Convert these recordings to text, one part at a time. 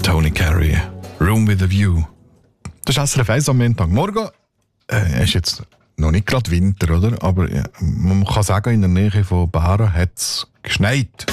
Tony Carey, Room with a View. Das ist SRF 1 am Montagmorgen. Es ist jetzt noch nicht gerade Winter, oder? Aber ja, man kann sagen, in der Nähe von Baren hat es geschneit.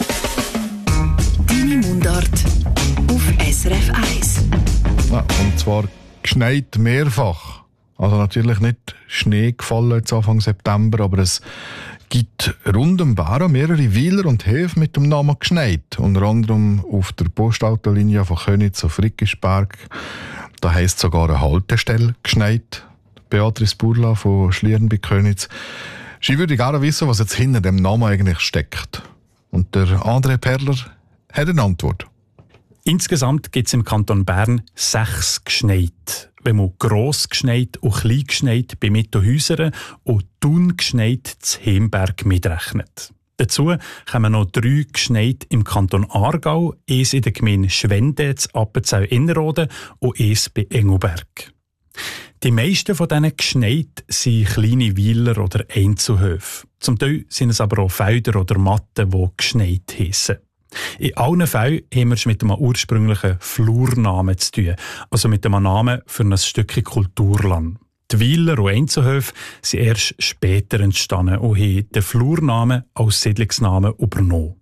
Deine Mundart auf SRF 1. Ja, und zwar geschneit mehrfach. Also natürlich nicht Schnee gefallen jetzt Anfang September, aber es gibt rund um Baren mehrere Weiler und Häfen mit dem Namen Gschneit. Unter anderem auf der Postautolinie von Köniz auf Rickisberg. Da heisst sogar eine Haltestelle Gschneit. Beatrice Burla von Schlieren bei Köniz. Sie würde gerne wissen, was jetzt hinter dem Namen eigentlich steckt. Und der André Perler hat eine Antwort. Insgesamt gibt es im Kanton Bern 6 Gschneit. Wenn man gross Gschneit und klein Gschneit bei Mittenhäusern und Thun Gschneit zu Hemberg mitrechnet. Dazu kommen noch 3 Gschneit im Kanton Aargau, eins in der Gemeinde Schwende, zu Appenzell-Innerrhoden und eins bei Engelberg. Die meisten von diesen Gschneit sind kleine Weiler oder Einzelhöfe. Zum Teil sind es aber auch Felder oder Matten, die Gschneit heissen. In allen Fällen haben wir es mit einem ursprünglichen Flurnamen zu tun, also mit einem Namen für ein Stückchen Kulturland. Die Weiler und Einzelhöfe sind erst später entstanden und haben den Flurnamen als Siedlungsnamen übernommen.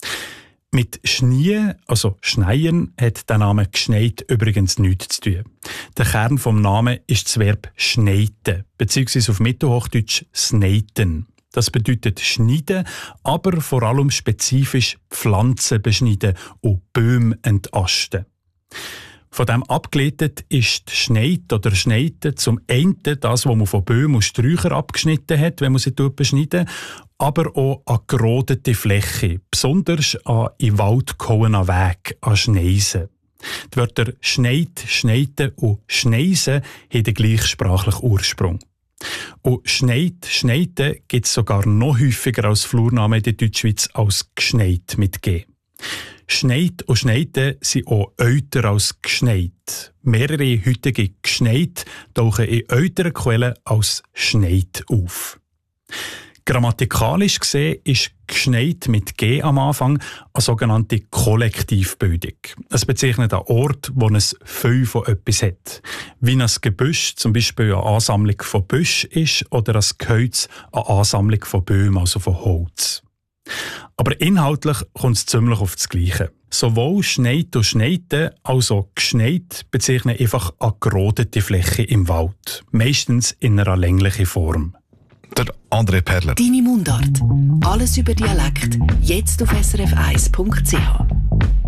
Mit Schnee, also Schneien, hat der Name Gschneit übrigens nichts zu tun. Der Kern des Namens ist das Verb schneiten, beziehungsweise auf Mittelhochdeutsch sneiten. Das bedeutet schneiden, aber vor allem spezifisch Pflanzen beschneiden und Bäume entasten. Von dem abgeleitet ist Schneid oder Schneiten zum einen das, was man von Bäumen und Sträuchern abgeschnitten hat, wenn man sie beschneidet, aber auch an gerodete Fläche, besonders an in Wald gehauenen Weg, an Schneisen. Die Wörter Schneid, Schneiten und Schneisen haben den gleichsprachlichen Ursprung. Und Schneid, Schneiten gibt es sogar noch häufiger als Flurnamen in der Deutschschweiz als Gschneit mit G. Schneid und Schneiten sind auch älter als Gschneit. Mehrere heutige Gschneit tauchen in älteren Quellen als Schneid auf. Grammatikalisch gesehen ist Gschneit mit G am Anfang eine sogenannte Kollektivbildung. Es bezeichnet einen Ort, wo es viel von etwas hat. Wie ein Gebüsch zum Beispiel eine Ansammlung von Büschen ist oder ein Gehölz eine Ansammlung von Bäumen, also von Holz. Aber inhaltlich kommt es ziemlich auf das Gleiche. Sowohl Schneid und Schneiten als auch Gschneit bezeichnen einfach eine gerodete Fläche im Wald. Meistens in einer länglichen Form. Der André Perler. Deine Mundart. Alles über Dialekt. Jetzt auf srf1.ch.